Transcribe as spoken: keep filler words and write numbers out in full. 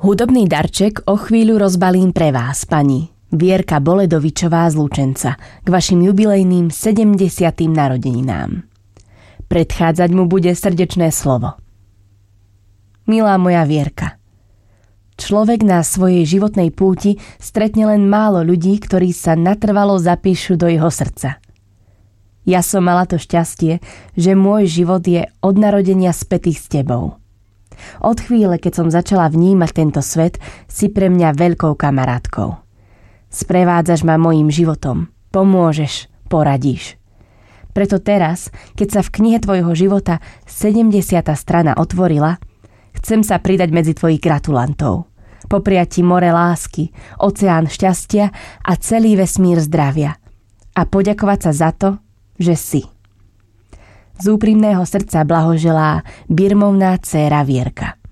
Hudobný darček o chvíľu rozbalím pre vás, pani Vierka Boledovičová z Lučenca, k vašim jubilejným sedemdesiatym narodeninám. Predchádzať mu bude srdečné slovo. Milá moja Vierka, človek na svojej životnej púti stretne len málo ľudí, ktorí sa natrvalo zapíšu do jeho srdca. Ja som mala to šťastie, že môj život je od narodenia spätý s tebou. Od chvíle, keď som začala vnímať tento svet, si pre mňa veľkou kamarátkou. Sprevádzaš ma mojím životom, pomôžeš, poradíš. Preto teraz, keď sa v knihe tvojho života sedemdesiata strana otvorila, chcem sa pridať medzi tvojich gratulantov. Popriať ti more lásky, oceán šťastia a celý vesmír zdravia. A poďakovať sa za to, že si. Z úprimného srdca blahoželá birmovná dcéra Vierka.